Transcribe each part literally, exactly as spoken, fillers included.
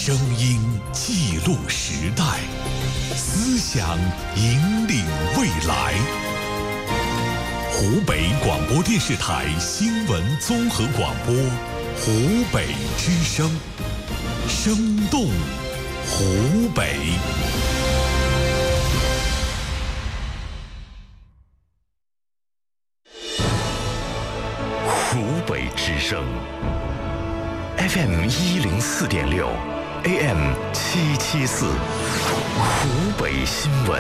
声音记录时代，思想引领未来。湖北广播电视台新闻综合广播，湖北之声，生动湖北。 湖北之声 F M 一零四点六 A M 七七四，湖北新闻。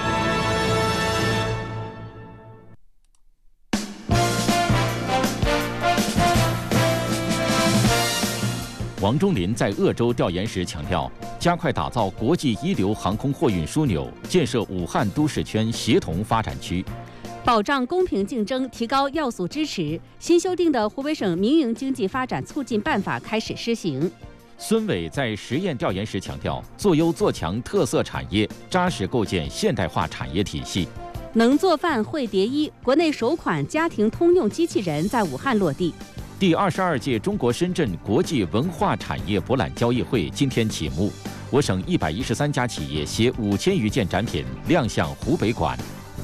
王忠林在鄂州调研时强调，加快打造国际一流航空货运枢纽，建设武汉都市圈协同发展区。 保障公平竞争，提高要素支持。新修订的湖北省民营经济发展促进办法开始施行。 孙伟在实验调研时强调，做优做强特色产业，扎实构建现代化产业体系。 能做饭会叠衣，国内首款家庭通用机器人在武汉落地。 第二十二届中国深圳国际文化产业博览交易会今天启幕，我省一百一十三家企业携五千余件展品亮相湖北馆。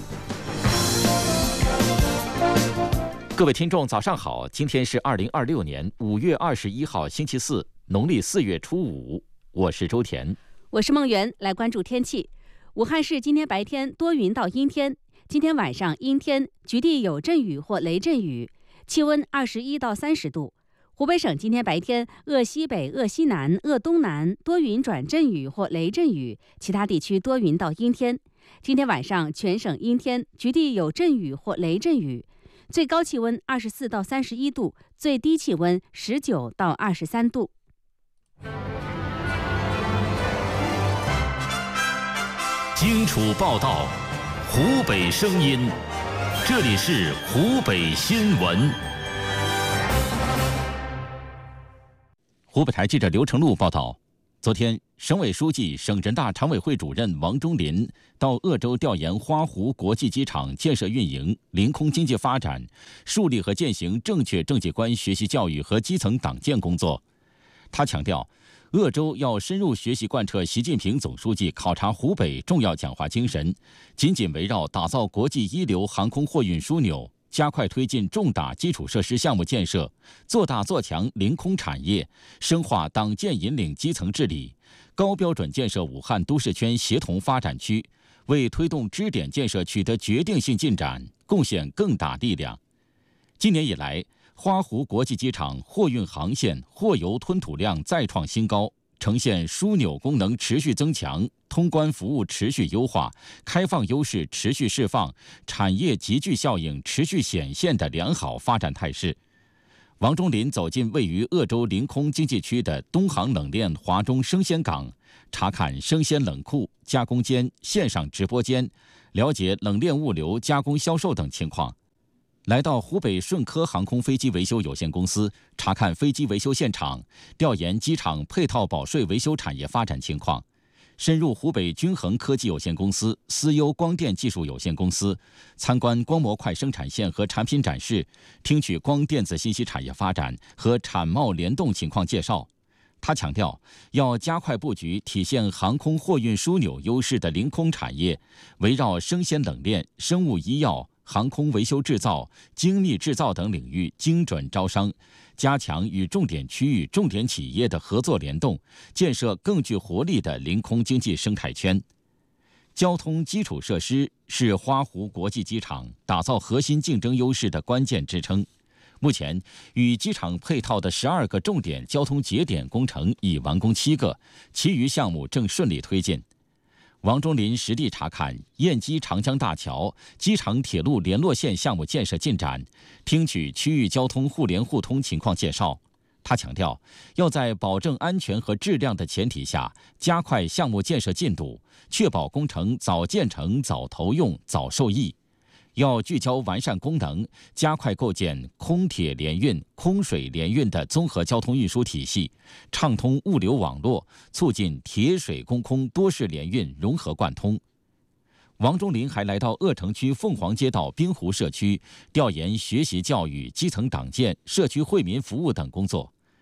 各位听众，早上好！今天是二零二六年五月二十一号，星期四，农历四月初五。我是周田， 我是梦圆。来关注天气。武汉市今天白天多云到阴天，今天晚上阴天，局地有阵雨或雷阵雨，气温二十一到三十度。湖北省今天白天鄂西北、鄂西南、鄂东南多云转阵雨或雷阵雨，其他地区多云到阴天。今天晚上全省阴天，局地有阵雨或雷阵雨。最高气温二十四到三十一度，最低气温十九到二十三度。 荆楚报道，湖北声音，这里是湖北新闻。 湖北台记者刘成禄报道，昨天，省委书记、省人大常委会主任王忠林到鄂州调研花湖国际机场建设运营、临空经济发展，树立和践行正确政绩观学习教育和基层党建工作。他强调，鄂州要深入学习贯彻习近平总书记考察湖北重要讲话精神，紧紧围绕打造国际一流航空货运枢纽，加快推进重大基础设施项目建设，做大做强临空产业，深化党建引领基层治理，高标准建设武汉都市圈协同发展区，为推动支点建设取得决定性进展贡献更大力量。今年以来，花湖国际机场货运航线货邮吞吐量再创新高，呈现枢纽功能持续增强、通关服务持续优化、开放优势持续释放、产业集聚效应持续显现的良好发展态势。王忠林走进位于鄂州临空经济区的东航冷链华中生鲜港，查看生鲜冷库、加工间、线上直播间，了解冷链物流、加工销售等情况。来到湖北顺科航空飞机维修有限公司，查看飞机维修现场，调研机场配套保税维修产业发展情况。深入湖北均衡科技有限公司、思优光电技术有限公司，参观光模块生产线和产品展示，听取光电子信息产业发展和产贸联动情况介绍。他强调，要加快布局体现航空货运枢纽优势的临空产业，围绕生鲜冷链、生物医药、航空维修制造、精密制造等领域精准招商，加强与重点区域、重点企业的合作联动，建设更具活力的临空经济生态圈。交通基础设施是花湖国际机场打造核心竞争优势的关键支撑。目前，与机场配套的十二个重点交通节点工程已完工七个，其余项目正顺利推进。王忠林实地查看燕机长江大桥、机场铁路联络线项目建设进展，听取区域交通互联互通情况介绍。他强调，要在保证安全和质量的前提下，加快项目建设进度，确保工程早建成、早投用、早受益。要聚焦完善功能，加快构建空铁联运、空水联运的综合交通运输体系，畅通物流网络，促进铁水公空多式联运融合贯通。王忠林还来到鄂城区凤凰街道滨湖社区，调研学习教育、基层党建、社区惠民服务等工作。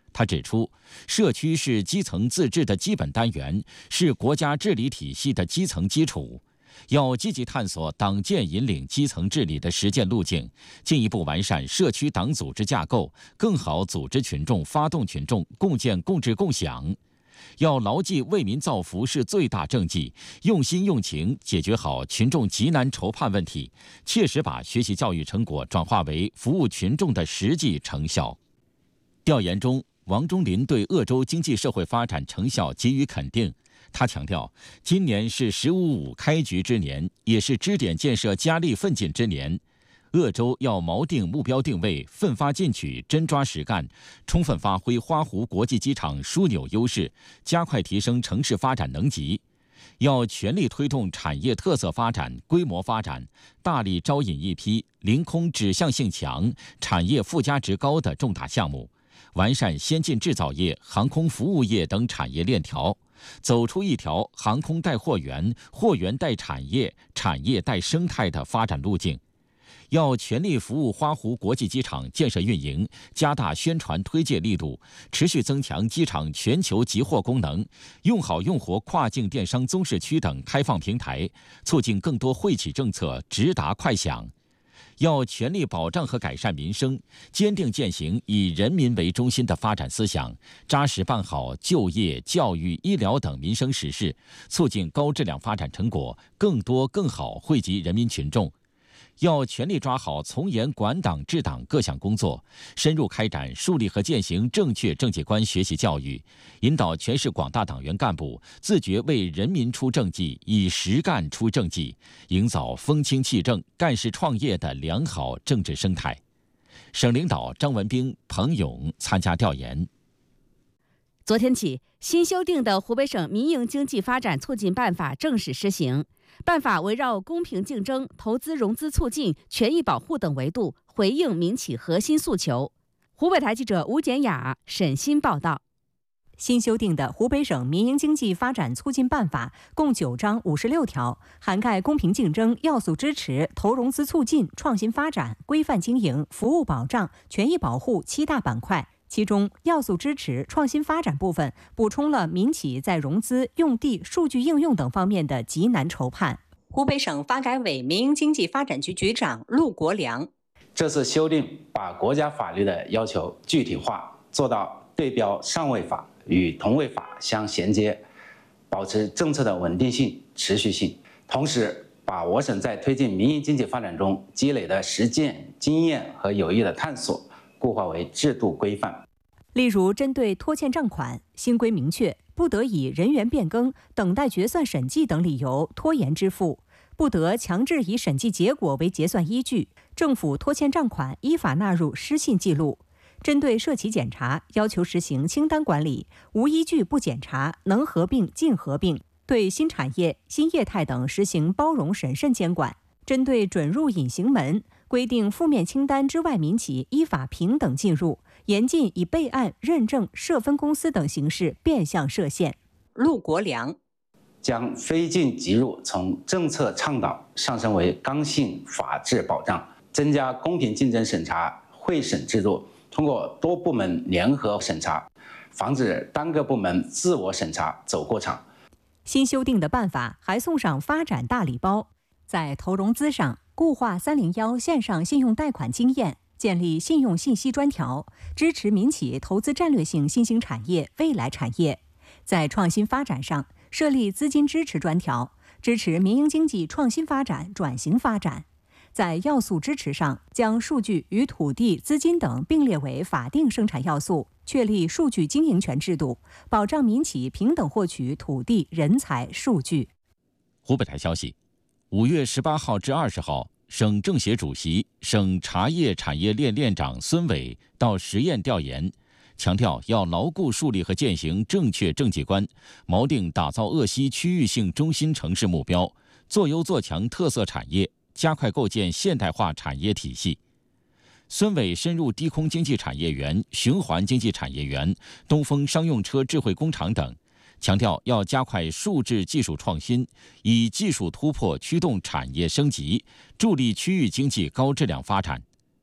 他指出，社区是基层自治的基本单元，是国家治理体系的基层基础。要积极探索党建引领基层治理的实践路径，进一步完善社区党组织架构，更好组织群众、发动群众，共建共治共享。要牢记为民造福是最大政绩，用心用情解决好群众急难愁盼问题，切实把学习教育成果转化为服务群众的实际成效。调研中，王忠林对鄂州经济社会发展成效给予肯定。他强调，今年是“十五五”开局之年，也是支点建设加力奋进之年。鄂州要锚定目标定位，奋发进取，真抓实干，充分发挥花湖国际机场枢纽优势，加快提升城市发展能级。要全力推动产业特色发展、规模发展，大力招引一批临空指向性强、产业附加值高的重大项目，完善先进制造业、航空服务业等产业链条，走出一条航空带货源、货源带产业、产业带生态的发展路径。要全力服务花湖国际机场建设运营，加大宣传推介力度，持续增强机场全球集货功能，用好用活跨境电商综市区等开放平台，促进更多惠企政策直达快享。要全力保障和改善民生，坚定践行以人民为中心的发展思想，扎实办好就业、教育、医疗等民生实事，促进高质量发展成果更多更好惠及人民群众。要全力抓好从严管党治党各项工作，深入开展树立和践行正确政绩观学习教育，引导全市广大党员干部自觉为人民出政绩，以实干出政绩，营造风清气正、干事创业的良好政治生态。省领导张文彬、彭勇参加调研。 昨天起，新修订的湖北省民营经济发展促进办法正式施行。办法围绕公平竞争、投资融资促进、权益保护等维度，回应民企核心诉求。湖北台记者吴简雅、沈鑫报道。 新修订的湖北省民营经济发展促进办法共九章五十六条，涵盖公平竞争、要素支持、投融资促进、创新发展、规范经营、服务保障、权益保护七大板块。其中，要素支持、创新发展部分补充了民企在融资、用地、数据应用等方面的急难愁盼。湖北省发改委民营经济发展局局长陆国良： 这次修订把国家法律的要求具体化，做到对标上位法与同位法相衔接，保持政策的稳定性、持续性，同时把我省在推进民营经济发展中积累的实践经验和有益的探索固化为制度规范。 例如，针对拖欠账款，新规明确不得以人员变更、等待决算审计等理由拖延支付，不得强制以审计结果为结算依据，政府拖欠账款依法纳入失信记录。针对涉企检查，要求实行清单管理，无依据不检查，能合并尽合并。对新产业、新业态等实行包容审慎监管。针对准入隐形门，规定负面清单之外民企依法平等进入，严禁以备案、认证、设分公司等形式变相设限。陆国良将非进即入从政策倡导上升为刚性法治保障，增加公平竞争审查会审制度，通过多部门联合审查，防止单个部门自我审查走过场。 新修订的办法还送上发展大礼包，在投融资上固化三零一线上信用贷款经验，建立信用信息专条，支持民企投资战略性新兴产业、未来产业。在创新发展上设立资金支持专条，支持民营经济创新发展、转型发展。在要素支持上，将数据与土地、资金等并列为法定生产要素，确立数据经营权制度，保障民企平等获取土地、人才、数据。 湖北台消息，五月十八号至二十号，省政协主席、省茶叶产业链链长孙伟到十堰调研，强调要牢固树立和践行正确政绩观，锚定打造鄂西区域性中心城市目标，做优做强特色产业，加快构建现代化产业体系。孙伟深入低空经济产业园、循环经济产业园、东风商用车智慧工厂等，强调要加快数质技术创新，以技术突破驱动产业升级，助力区域经济高质量发展。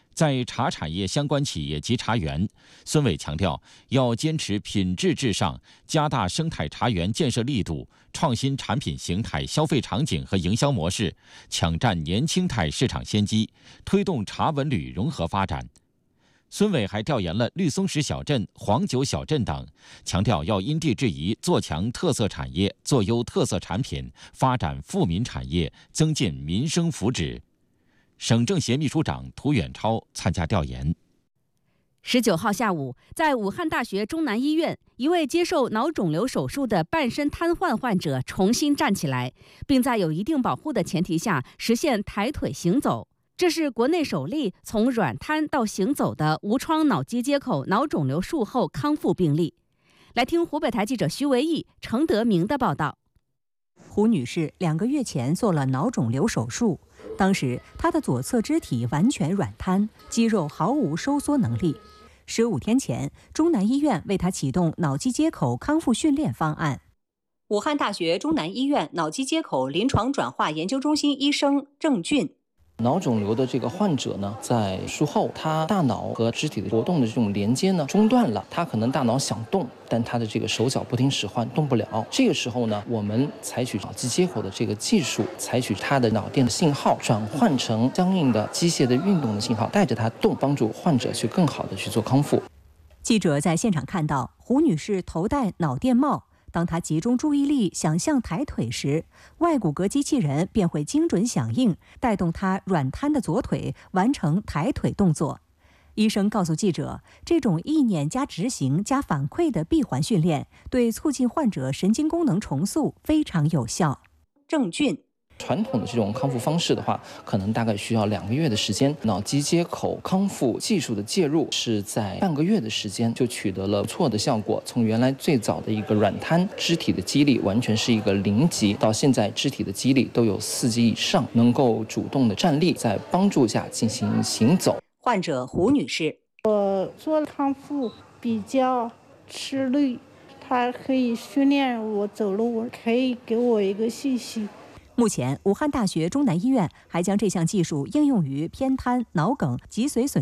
在茶产业相关企业及茶园，孙伟强调，要坚持品质至上，加大生态茶园建设力度，创新产品形态、消费场景和营销模式，抢占年轻态市场先机，推动茶文旅融合发展。孙伟还调研了绿松石小镇、黄酒小镇等，强调要因地制宜，做强特色产业，做优特色产品，发展富民产业，增进民生福祉。省政协秘书长涂远超参加调研。 十九号下午，在武汉大学中南医院，一位接受脑肿瘤手术的半身瘫痪患者重新站起来，并在有一定保护的前提下实现抬腿行走。这是国内首例从软瘫到行走的无创脑机接口脑肿瘤术后康复病例。来听湖北台记者徐维义、程德明的报道。 胡女士两个月前做了脑肿瘤手术，当时她的左侧肢体完全软瘫，肌肉毫无收缩能力。十五天前，中南医院为她启动脑机接口康复训练方案。武汉大学中南医院脑机接口临床转化研究中心医生郑俊。 脑肿瘤的这个患者呢，在术后，他大脑和肢体的活动的这种连接呢中断了，他可能大脑想动，但他的这个手脚不听使唤，动不了。这个时候呢，我们采取脑机接口的这个技术，采取他的脑电的信号转换成相应的机械的运动的信号，带着他动，帮助患者去更好的去做康复。 记者在现场看到，胡女士头戴脑电帽。当她集中注意力想象抬腿时，外骨骼机器人便会精准响应，带动她软瘫的左腿完成抬腿动作。医生告诉记者，这种意念加执行加反馈的闭环训练，对促进患者神经功能重塑非常有效。郑俊。 传统的这种康复方式的话，可能大概需要两个月的时间。脑机接口康复技术的介入是在半个月的时间就取得了不错的效果。从原来最早的一个软瘫，肢体的肌力完全是一个零级，到现在肢体的肌力都有四级以上，能够主动的站立，在帮助下进行行走。 患者胡女士， 我做康复比较吃力，它可以训练我走路，可以给我一个信息。 目前，武汉大学中南医院还将这项技术应用于偏瘫、脑梗、脊髓损